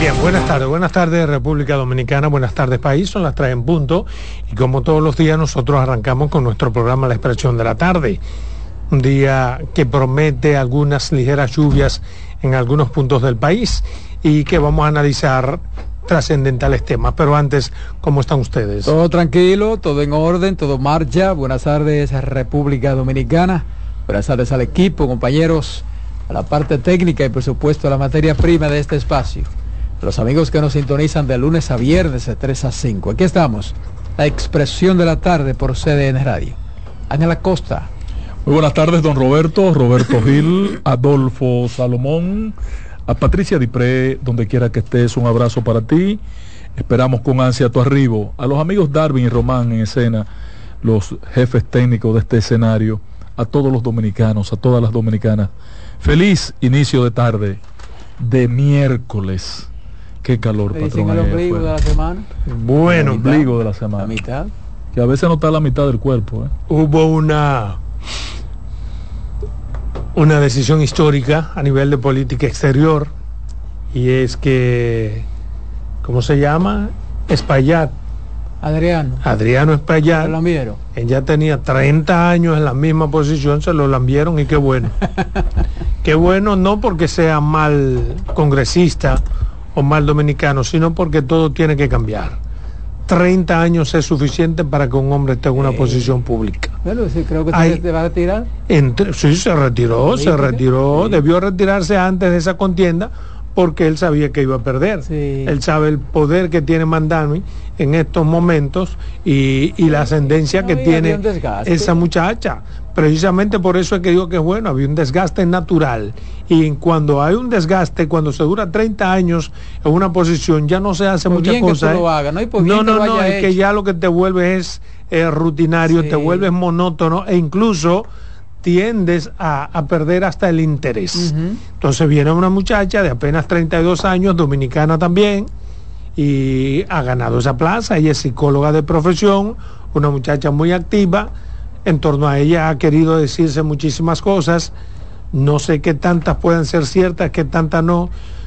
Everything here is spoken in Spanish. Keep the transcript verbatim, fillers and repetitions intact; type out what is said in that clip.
Bien, buenas tardes, buenas tardes República Dominicana, buenas tardes país, son las tres en punto y como todos los días nosotros arrancamos con nuestro programa La Expresión de la Tarde, un día que promete algunas ligeras lluvias en algunos puntos del país y que vamos a analizar trascendentales temas, pero antes, ¿cómo están ustedes? Todo tranquilo, todo en orden, todo marcha. Buenas tardes República Dominicana, buenas tardes al equipo, compañeros, a la parte técnica y por supuesto a la materia prima de este espacio. Los amigos que nos sintonizan de lunes a viernes de tres a cinco. Aquí estamos, La Expresión de la Tarde por C D N Radio. Ángela Costa. Muy buenas tardes, don Roberto, Roberto Gil, Adolfo Salomón, a Patricia Dipré, donde quiera que estés, un abrazo para ti. Esperamos con ansia tu arribo. A los amigos Darwin y Román en escena, los jefes técnicos de este escenario, a todos los dominicanos, a todas las dominicanas. Feliz inicio de tarde de miércoles. Qué calor, patrón. ¿El ombligo de la semana? Bueno, el ombligo de la semana. La mitad. Que a veces no está la mitad del cuerpo. ¿eh? Hubo una, una decisión histórica a nivel de política exterior y es que, ¿cómo se llama? Espaillat. Adriano. Adriano Espaillat. ¿Lo lambieron? Él ya tenía treinta años en la misma posición, se lo lambieron y qué bueno. Qué bueno, no porque sea mal congresista o mal dominicano, sino porque todo tiene que cambiar. treinta años es suficiente para que un hombre esté en una eh, posición pública. Bueno, sí, creo que Hay, te va a retirar. Entre, sí, se retiró, se retiró, sí. Debió retirarse antes de esa contienda porque él sabía que iba a perder. Sí. Él sabe el poder que tiene Mandani en estos momentos y, y la ascendencia no, que tiene esa muchacha. Precisamente por eso es que digo que es bueno, había un desgaste natural. Y cuando hay un desgaste, cuando se dura treinta años en una posición, ya no se hace por mucha cosa. ¿eh? Lo haga, no, y por no, no, no, no es hecho. que ya lo que te vuelve es eh, rutinario, sí. Te vuelves monótono e incluso tiendes a, a perder hasta el interés. Uh-huh. Entonces viene una muchacha de apenas treinta y dos años, dominicana también, y ha ganado esa plaza. Ella es psicóloga de profesión, una muchacha muy activa. En torno a ella ha querido decirse muchísimas cosas. No sé qué tantas pueden ser ciertas, qué tantas no.